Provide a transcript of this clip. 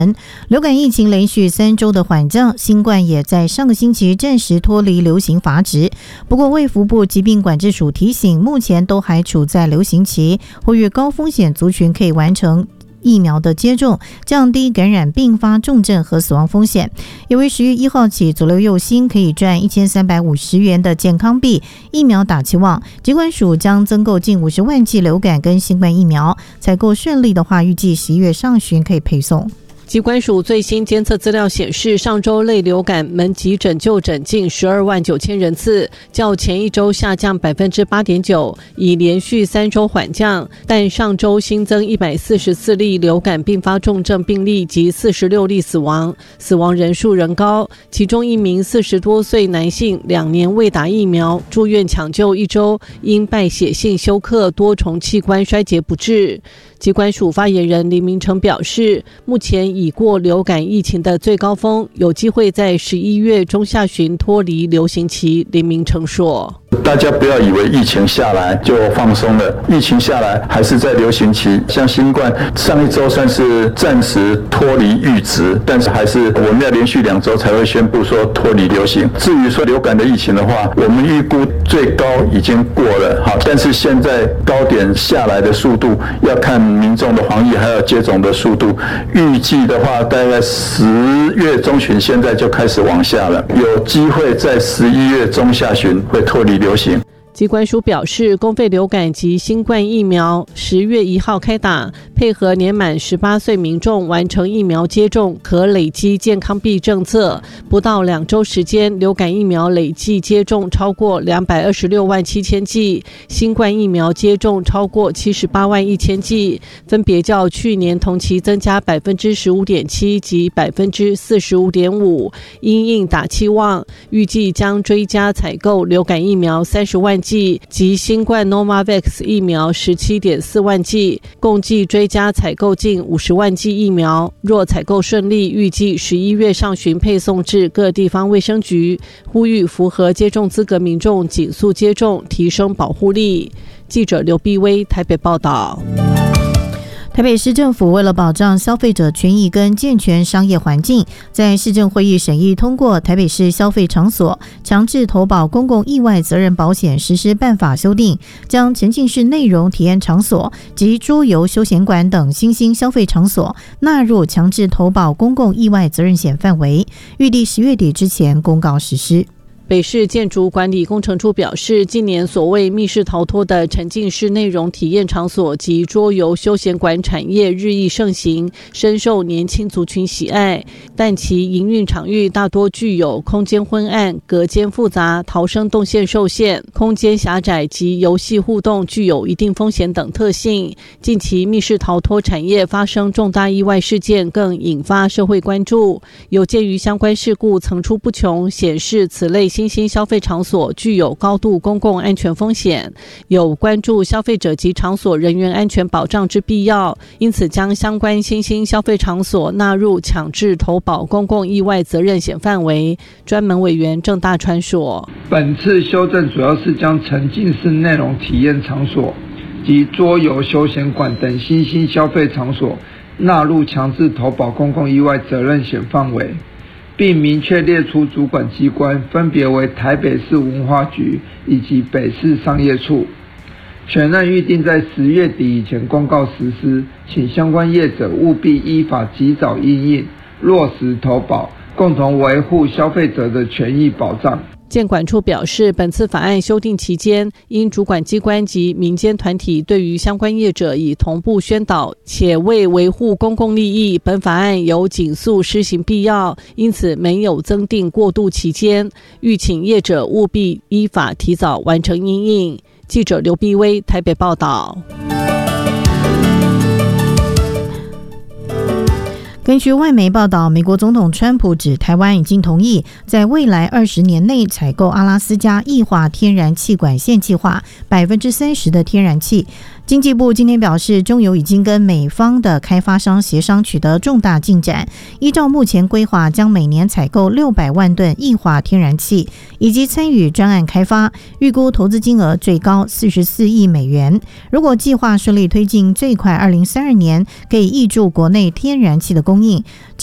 流感疫情连续3周的缓降，新冠也在上个星期暂时脱离流行阀值。不过卫福部疾病管制署提醒，目前都还处在流行期，呼吁高风险族群可以完成疫苗的接种，降低感染并发重症和死亡风险。因为10月1号起，左右右新可以赚1350元的健康币，疫苗打期望。疾管署将增购近50万剂流感跟新冠疫苗，采购顺利的话，预计11月上旬可以配送。 疾管署最新监测资料显示，上周类流感门急诊就诊近12万9千人次，较前一周下降 8.9%， 已连续3周缓降。但上周新增144例流感并发重症病例及46例死亡，死亡人数仍高。其中一名40多岁男性2年未打疫苗，住院抢救1周，因败血性休克多重器官衰竭不治。疾管署发言人林明成表示，目前已过流感疫情的最高峰，有机会在11月中下旬脱离流行期。林明成说， 大家不要以为疫情下来就放松了，疫情下来还是在流行期。像新冠上一周算是暂时脱离阈值，但是还是我们要连续2周才会宣布说脱离流行。至于说流感的疫情的话，我们预估最高已经过了，好，但是现在高点下来的速度要看民众的防疫还有接种的速度。预计的话，大概10月中旬现在就开始往下了，有机会在11月中下旬会脱离流行。 疾管署表示，公费流感及新冠疫苗10月1号开打，配合年满18岁民众完成疫苗接种可累积健康币政策，不到2周时间，流感疫苗累计接种超过226万7千剂，新冠疫苗接种超过78万1千剂，分别较去年同期增加 15.7% 及 45.5%。因应打期望，预计将追加采购流感疫苗30万剂及新冠 Novavax 疫苗 17.4 万剂，共计追加采购近50万剂疫苗。若采购顺利，预计11月上旬配送至各地方卫生局，呼吁符合接种资格民众紧速接种，提升保护力。记者刘碧薇台北报道。 台北市政府为了保障消费者权益跟健全商业环境，在市政会议审议通过《台北市消费场所强制投保公共意外责任保险实施办法》修订，将沉浸式内容体验场所及桌游休闲馆等新兴消费场所纳入强制投保公共意外责任险范围，预计10月底之前公告实施。 北市建筑管理工程处表示，近年所谓密室逃脱的沉浸式内容体验场所及桌游休闲馆产业日益盛行，深受年轻族群喜爱，但其营运场域大多具有空间昏暗、隔间复杂、逃生动线受限、空间狭窄及游戏互动具有一定风险等特性。近期密室逃脱产业发生重大意外事件，更引发社会关注。有鉴于相关事故层出不穷，显示此类新兴消费场所具有高度公共安全风险，有关注消费者及场所人员安全保障之必要，因此将相关新兴消费场所纳入强制投保公共意外责任险范围。专门委员郑大川说， 本次修正主要是将沉浸式内容体验场所及桌游休闲馆等新兴消费场所纳入强制投保公共意外责任险范围，并明确列出主管机关，分别为台北市文化局以及北市商业处，全案预定在10月底以前公告实施，请相关业者务必依法及早因应，落实投保，共同维护消费者的权益保障。 建管处表示，本次法案修订期间，因主管机关及民间团体对于相关业者已同步宣导，且为维护公共利益，本法案有紧速施行必要，因此没有增订过渡期间，欲请业者务必依法提早完成因应。记者刘碧薇台北报道。 根据外媒报道，美国总统川普指台湾已经同意在未来20年内采购阿拉斯加液化天然气管线计划30%的天然气。 经济部今天表示，中油已经跟美方的开发商协商取得重大进展，依照目前规划，将每年采购600万吨液化天然气，以及参与专案开发，预估投资金额最高44亿美元。如果计划顺利推进，最快2032年可以挹注国内天然气的供应。